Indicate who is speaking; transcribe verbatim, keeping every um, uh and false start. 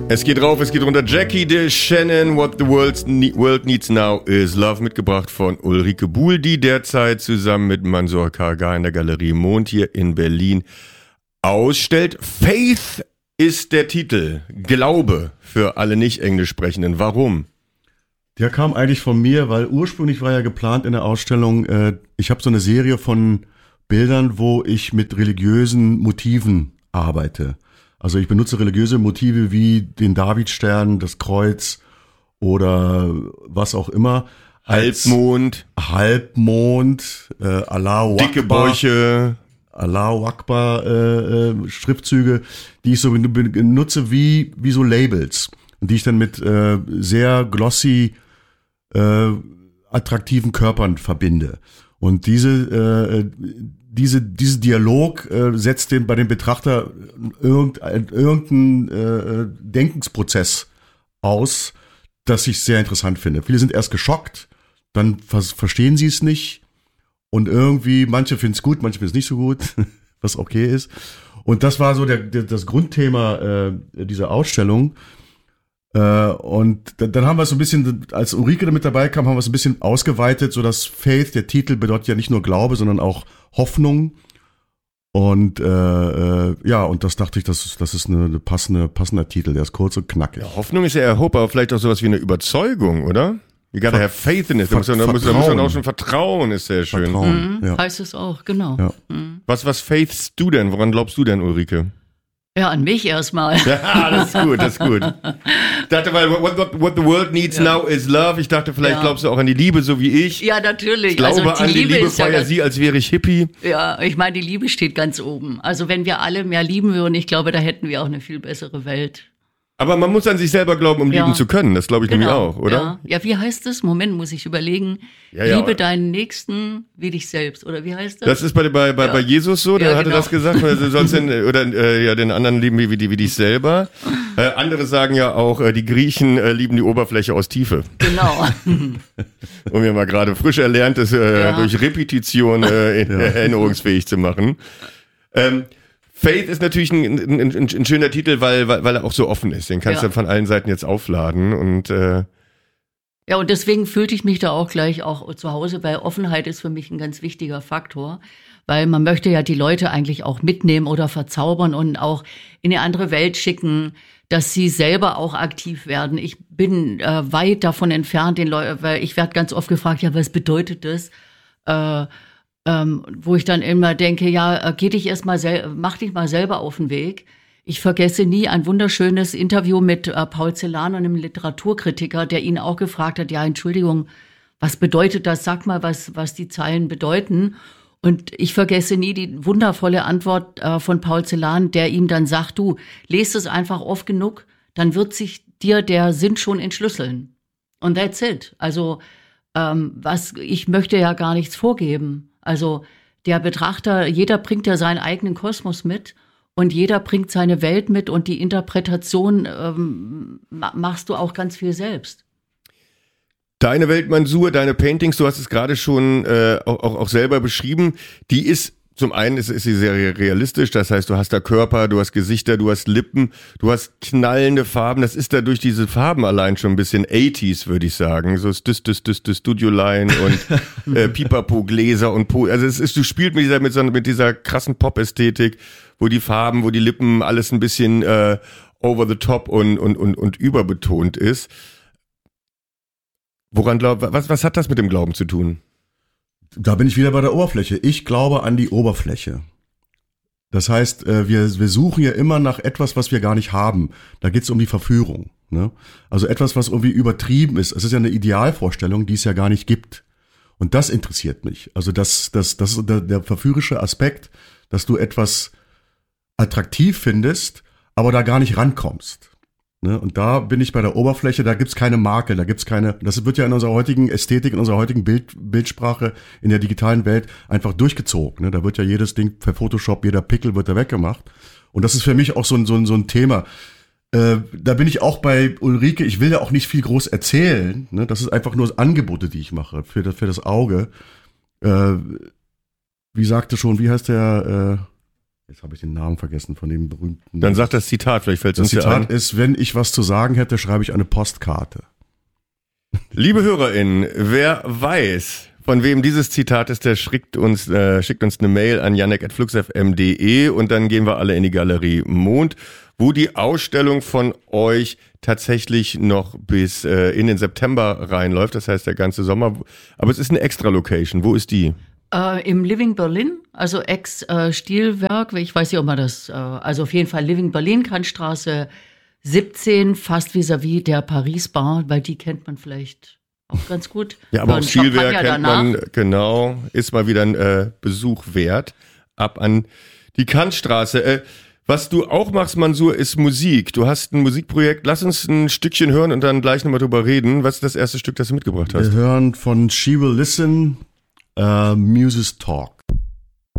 Speaker 1: Es geht rauf, es geht runter. Jackie de Shannon, What the World, ne- World Needs Now is Love, mitgebracht von Ulrike Buhl, die derzeit zusammen mit Mansour Kargar in der Galerie Mond hier in Berlin ausstellt. Faith ist der Titel. Glaube für alle Nicht-Englisch-Sprechenden. Warum?
Speaker 2: Der kam eigentlich von mir, weil ursprünglich war ja geplant in der Ausstellung, äh, ich habe so eine Serie von Bildern, wo ich mit religiösen Motiven arbeite. Also ich benutze religiöse Motive wie den Davidstern, das Kreuz oder was auch immer.
Speaker 1: Halbmond.
Speaker 2: Halbmond, äh, Allahu Akbar.
Speaker 1: Dicke Bäuche.
Speaker 2: Allahu Akbar äh, äh, Schriftzüge, die ich so benutze wie, wie so Labels. Und die ich dann mit äh, sehr glossy, äh, attraktiven Körpern verbinde. Und diese, äh, diese, diese Dialog äh, setzt den, bei dem Betrachter irgendein, irgendeinen äh, Denkensprozess aus, das ich sehr interessant finde. Viele sind erst geschockt, dann vers- verstehen sie es nicht und irgendwie, manche finden es gut, manche finden es nicht so gut, was okay ist. Und das war so der, der, das Grundthema äh, dieser Ausstellung. Äh, und dann, dann haben wir es so ein bisschen, als Ulrike da mit dabei kam, haben wir es ein bisschen ausgeweitet, so dass Faith, der Titel, bedeutet ja nicht nur Glaube, sondern auch Hoffnung. Und äh, äh, ja, und das dachte ich, das ist, das ist eine, eine passende, passender Titel, der ist kurz und knackig.
Speaker 1: Ja, Hoffnung ist ja eher Hope, aber vielleicht auch sowas wie eine Überzeugung, oder? You gotta
Speaker 2: Ver-
Speaker 1: have faith in it. Da muss,
Speaker 2: Ver-
Speaker 1: da, muss, da muss man
Speaker 2: Vertrauen.
Speaker 1: auch schon vertrauen, ist sehr schön.
Speaker 2: Vertrauen,
Speaker 3: Mhm,
Speaker 2: ja.
Speaker 3: heißt es auch, genau.
Speaker 2: Ja.
Speaker 3: Mhm.
Speaker 1: Was, was faithst du denn? Woran glaubst du denn, Ulrike?
Speaker 3: Ja, an mich erstmal.
Speaker 1: Ja, das ist gut, das ist gut. Ich dachte, weil what, what, what the world needs
Speaker 3: Ja.
Speaker 1: now is love. Ich dachte, vielleicht
Speaker 3: Ja.
Speaker 1: glaubst du auch an die Liebe, so wie ich.
Speaker 3: Ja, natürlich.
Speaker 1: Ich glaube
Speaker 3: also
Speaker 1: an die Liebe,
Speaker 3: ist ja
Speaker 1: feier
Speaker 3: ganz-
Speaker 1: sie, als wäre ich Hippie.
Speaker 3: Ja, ich meine, die Liebe steht ganz oben. Also wenn wir alle mehr lieben würden, ich glaube, da hätten wir auch eine viel bessere Welt.
Speaker 1: Aber man muss an sich selber glauben, um
Speaker 3: Ja.
Speaker 1: lieben zu können. Das glaube ich nämlich auch, oder?
Speaker 3: Ja. ja, wie heißt es? Moment, muss ich überlegen.
Speaker 1: Ja, ja.
Speaker 3: Liebe deinen Nächsten wie dich selbst, oder wie heißt das?
Speaker 1: Das ist bei, bei, bei,
Speaker 3: Ja.
Speaker 1: bei Jesus so, der
Speaker 3: Ja,
Speaker 1: hatte
Speaker 3: genau.
Speaker 1: das gesagt, du sollst den, oder äh, ja, den anderen lieben wie, wie, wie dich selber. Äh, andere sagen ja auch, äh, die Griechen äh, lieben die Oberfläche aus Tiefe.
Speaker 3: Genau.
Speaker 1: Um mir mal gerade frisch erlerntes äh,
Speaker 3: Ja.
Speaker 1: durch Repetition äh, in, erinnerungsfähig zu machen. Ähm, Faith ist natürlich ein, ein, ein, ein schöner Titel, weil, weil, weil er auch so offen ist. Den kannst
Speaker 3: Ja.
Speaker 1: du von allen Seiten jetzt aufladen und äh,
Speaker 3: Ja, und deswegen fühlte ich mich da auch gleich auch zu Hause, weil Offenheit ist für mich ein ganz wichtiger Faktor, weil man möchte ja die Leute eigentlich auch mitnehmen oder verzaubern und auch in eine andere Welt schicken, dass sie selber auch aktiv werden. Ich bin äh, weit davon entfernt, den Leuten, weil ich werde ganz oft gefragt, ja, was bedeutet das? Äh, ähm, wo ich dann immer denke, ja, äh, geh dich erst mal sel- mach dich mal selber auf den Weg. Ich vergesse nie ein wunderschönes Interview mit äh, Paul Celan, einem Literaturkritiker, der ihn auch gefragt hat, ja, Entschuldigung, was bedeutet das? Sag mal, was, was die Zeilen bedeuten. Und ich vergesse nie die wundervolle Antwort äh, von Paul Celan, der ihm dann sagt, du, lest es einfach oft genug, dann wird sich dir der Sinn schon entschlüsseln. Und that's it. Also, ähm, was, ich möchte ja gar nichts vorgeben. Also, der Betrachter, jeder bringt ja seinen eigenen Kosmos mit. Und jeder bringt seine Welt mit und die Interpretation ähm, ma- machst du auch ganz viel selbst.
Speaker 1: deine Welt, Mansour, deine Paintings, du hast es gerade schon äh, auch, auch, auch selber beschrieben, die ist, zum einen ist, ist sie sehr realistisch, das heißt, du hast da Körper, du hast Gesichter, du hast Lippen, du hast knallende Farben, das ist da durch diese Farben allein schon ein bisschen achtziger, würde ich sagen, so Stüss, Stüss, Stüss, Stüss, Studio-Line und äh, Pipapo-Gläser und Po, also es ist, du spielst mit dieser, mit, so, mit dieser krassen Pop-Ästhetik, wo die Farben, wo die Lippen, alles ein bisschen äh, over the top und, und, und, und überbetont ist. Woran glaub, was, was hat das mit dem Glauben zu tun?
Speaker 2: Da bin ich wieder bei der Oberfläche. Ich glaube an die Oberfläche. Das heißt, wir, wir suchen ja immer nach etwas, was wir gar nicht haben. Da geht es um die Verführung. Ne? Also etwas, was irgendwie übertrieben ist. Es ist ja eine Idealvorstellung, die es ja gar nicht gibt. Und das interessiert mich. Also das, das, das ist der, der verführerische Aspekt, dass du etwas attraktiv findest, aber da gar nicht rankommst. Ne? Und da bin ich bei der Oberfläche, da gibt's keine Makel, da gibt's keine, das wird ja in unserer heutigen Ästhetik, in unserer heutigen Bild, Bildsprache, in der digitalen Welt einfach durchgezogen. Ne? Da wird ja jedes Ding per Photoshop, jeder Pickel wird da weggemacht. Und das ist für mich auch so ein, so ein, so ein Thema. Äh, da bin ich auch bei Ulrike, ich will ja auch nicht viel groß erzählen. Ne? Das ist einfach nur Angebote, die ich mache für das, für das Auge. Äh, wie sagte schon, wie heißt der, äh, Jetzt habe ich den Namen vergessen von dem berühmten.
Speaker 1: Dann sag das Zitat, vielleicht fällt es
Speaker 2: Das
Speaker 1: uns ja ein.
Speaker 2: Zitat ist, wenn ich was zu sagen hätte, schreibe ich eine Postkarte.
Speaker 1: Liebe HörerInnen, wer weiß, von wem dieses Zitat ist, der schickt uns, äh, schickt uns eine Mail an janek at fluxfm punkt de und dann gehen wir alle in die Galerie Mond, wo die Ausstellung von euch tatsächlich noch bis äh, in den September reinläuft, das heißt der ganze Sommer. Aber es ist eine Extra-Location. Wo ist die?
Speaker 3: Äh, Im Living Berlin, also Ex-Stilwerk, ich weiß nicht, ob man das, äh, also auf jeden Fall Living Berlin, Kantstraße siebzehn, fast vis-à-vis der Paris Bar, weil die kennt man vielleicht auch ganz gut.
Speaker 1: Ja, aber
Speaker 3: Für
Speaker 1: auch
Speaker 3: ein
Speaker 1: Stilwerk
Speaker 3: Champagner
Speaker 1: kennt
Speaker 3: danach.
Speaker 1: man, genau, ist mal wieder ein äh, Besuch wert. Ab an die Kantstraße. Äh, was du auch machst, Mansour, ist Musik. Du hast ein Musikprojekt. Lass uns ein Stückchen hören und dann gleich nochmal drüber reden. Was ist das erste Stück, das du mitgebracht hast?
Speaker 2: Wir hören von She Will Listen, uh, Muses Talk.